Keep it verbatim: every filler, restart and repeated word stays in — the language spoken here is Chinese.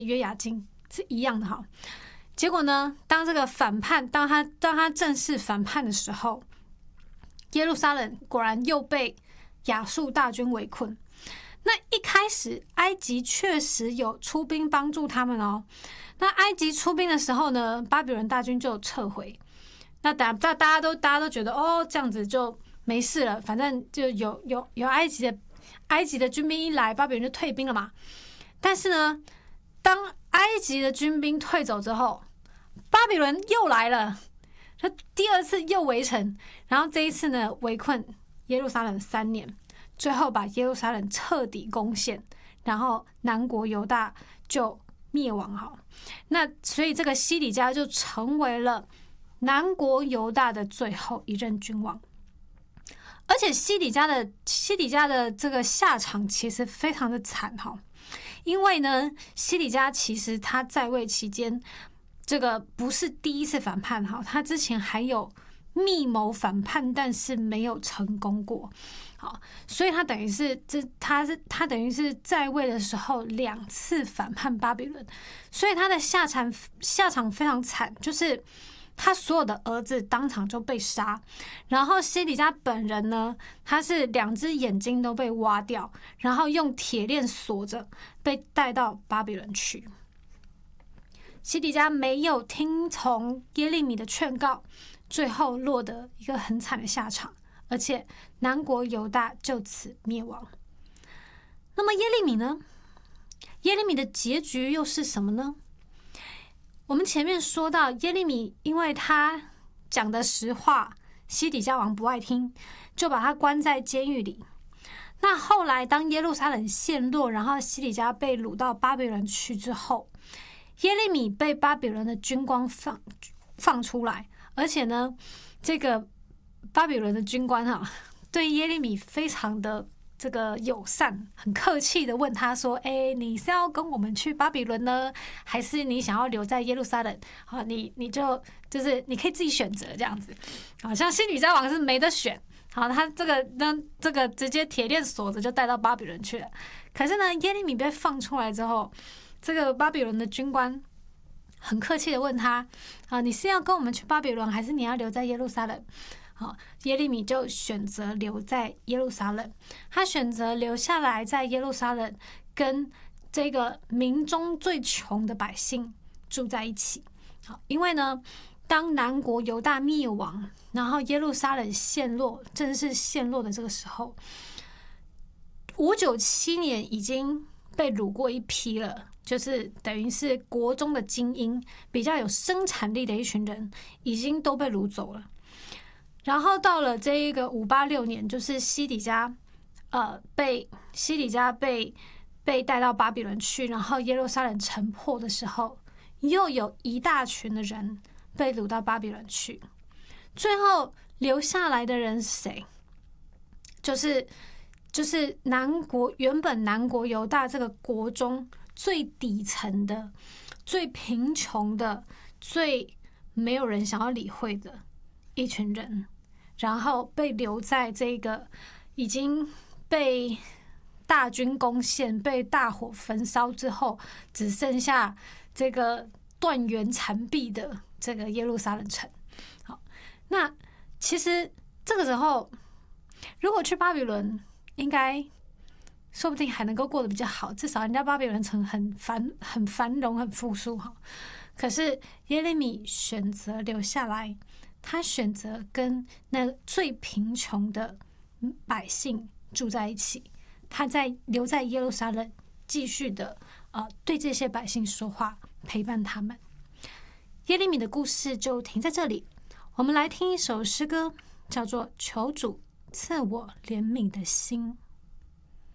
约雅斤是一样的哈。结果呢，当这个反叛，当他当他正式反叛的时候，耶路撒冷果然又被亚述大军围困。那一开始，埃及确实有出兵帮助他们哦。那埃及出兵的时候呢，巴比伦大军就撤回。那大大大家都大家都觉得哦，这样子就没事了，反正就有有有埃及的埃及的军兵一来，巴比伦就退兵了嘛。但是呢，当埃及的军兵退走之后，巴比伦又来了，他第二次又围城，然后这一次呢，围困耶路撒冷三年，最后把耶路撒冷彻底攻陷，然后南国犹大就灭亡。好，那所以这个西底家就成为了南国犹大的最后一任君王。而且西底家的西底家的这个下场其实非常的惨哈，因为呢，西底家其实他在位期间，这个不是第一次反叛哈，他之前还有密谋反叛，但是没有成功过。好，所以他等于是这他是他等于是在位的时候两次反叛巴比伦，所以他的下场下场非常惨，就是他所有的儿子当场就被杀，然后西底家本人呢，他是两只眼睛都被挖掉，然后用铁链锁着，被带到巴比伦去。西底家没有听从耶利米的劝告，最后落得一个很惨的下场，而且南国犹大就此灭亡。那么耶利米呢？耶利米的结局又是什么呢？我们前面说到耶利米，因为他讲的实话，西底家王不爱听，就把他关在监狱里。那后来当耶路撒冷陷落，然后西底家被掳到巴比伦去之后，耶利米被巴比伦的军官放放出来，而且呢，这个巴比伦的军官哈、啊，对耶利米非常的这个友善，很客气的问他说：“哎，你是要跟我们去巴比伦呢，还是你想要留在耶路撒冷？好，你你就就是你可以自己选择这样子。好像西底家王是没得选，好，他这个那这个直接铁链锁着就带到巴比伦去了。可是呢，耶利米被放出来之后，这个巴比伦的军官很客气的问他：啊，你是要跟我们去巴比伦，还是你要留在耶路撒冷？”好，耶利米就选择留在耶路撒冷，他选择留下来在耶路撒冷，跟这个民中最穷的百姓住在一起。好，因为呢，当南国犹大灭亡，然后耶路撒冷陷落，正式陷落的这个时候，五九七年已经被掳过一批了，就是等于是国中的精英，比较有生产力的一群人，已经都被掳走了。然后到了这一个五八六年，就是西底家，呃，被西底家被被带到巴比伦去，然后耶路撒冷城破的时候，又有一大群的人被掳到巴比伦去。最后留下来的人是谁？就是就是南国原本南国犹大这个国中最底层的、最贫穷的、最没有人想要理会的一群人，然后被留在这个已经被大军攻陷、被大火焚烧之后，只剩下这个断垣残壁的这个耶路撒冷城。好，那其实这个时候，如果去巴比伦，应该说不定还能够过得比较好，至少人家巴比伦城很繁、很繁荣、很富庶哈。可是耶利米选择留下来。他选择跟那最贫穷的百姓住在一起，他在留在耶路撒冷，继续的呃对这些百姓说话，陪伴他们。耶利米的故事就停在这里，我们来听一首诗歌，叫做《求主赐我怜悯的心》。